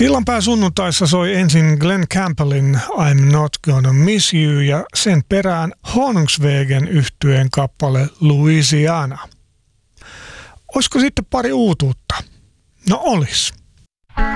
Sillanpää sunnuntaissa soi ensin Glenn Campbellin I'm Not Gonna Miss You ja sen perään Honungsvägen -yhtyeen kappale Louisiana. Olisiko sitten pari uutuutta? No olis.